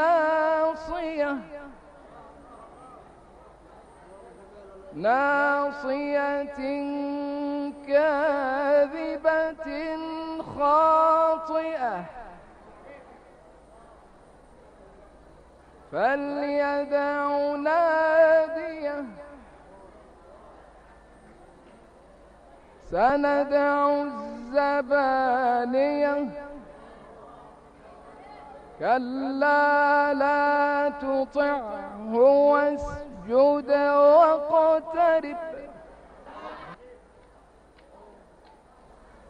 ناصية ناصية كاذبة خاطئة فليدع ناديه سندع الزبانية كلا لا تطعه واسجد واقترب